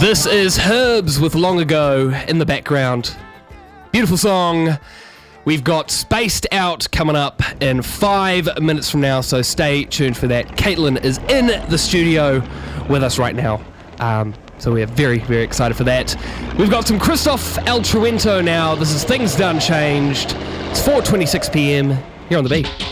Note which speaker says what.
Speaker 1: This is Herbs with Long Ago in the background. Beautiful song. We've got Spaced Out coming up in 5 minutes from now, so stay tuned for that. Caitlin is in the studio with us right now. So we are very, very excited for that. We've got some Christoph El Truento now. This is Things Done Changed. It's 4:26 p.m. here on The Beat.